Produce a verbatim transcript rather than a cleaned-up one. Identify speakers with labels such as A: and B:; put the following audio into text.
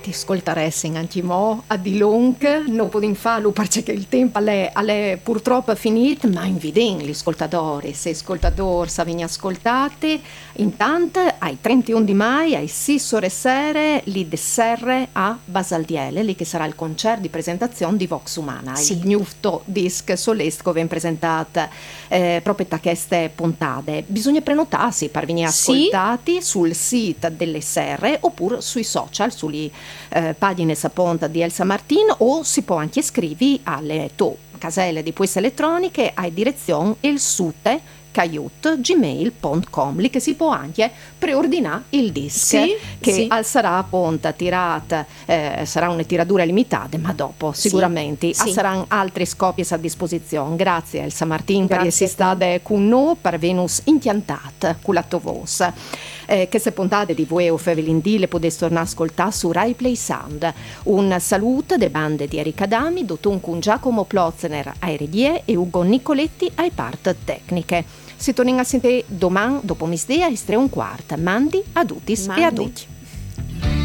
A: ti ascolteresti anche mo a di long, non potremmo farlo perché il tempo è, è purtroppo finito, ma inviden gli ascoltatori, se ascoltatori savini ascoltate, intanto ai trentuno di maggio, ai sei ore sere, lì de serre a Basaldiele, lì che sarà il concerto di presentazione di Vox Umana,
B: Sì.
A: il nuovo disc solesco ben presentato eh, proprio da queste puntate. Bisogna prenotarsi per venire
B: Sì.
A: ascoltati sul sito delle serre oppure sui social, sulle eh, pagine saponta di Elsa Martin, o si può anche scrivere alle to caselle di poste elettroniche a direzione il sute caiut gmail punto com, lì che si può anche preordinare il disc,
B: Sì,
A: che
B: sì.
A: al sarà appunto tirata, eh, sarà una tiratura limitata, ma dopo
B: Sì,
A: sicuramente
B: sì.
A: saranno altre copie a disposizione. Grazie Elsa Martin per
B: Grazie
A: essere
B: a te.
A: stata con noi, per Venus intiantata con la tua voce. Eh, che se puntate di voi o Fevelindì le potete tornare a ascoltare su Rai Play Sound. Un saluto de bande di Erika Dami, Dotun con Giacomo Plozner ai redie e Ugo Nicoletti ai part tecniche. Si torna a sentire domani dopo misdea e tre un quarto. Mandi a tutti e a
B: Mandi.
A: tutti.